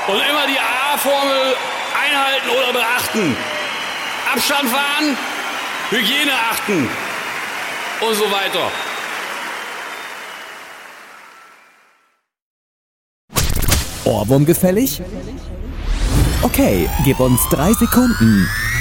Und immer die A-Formel einhalten oder beachten. Abstand wahren, Hygiene achten und so weiter. Ohrwurm gefällig? Okay, gib uns 3 Sekunden.